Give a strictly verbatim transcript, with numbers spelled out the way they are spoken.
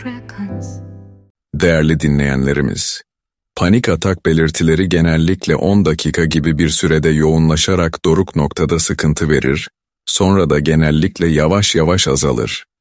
Değerli dinleyenlerimiz, panik atak belirtileri genellikle on dakika gibi bir sürede yoğunlaşarak doruk noktada sıkıntı verir, sonra da genellikle yavaş yavaş azalır.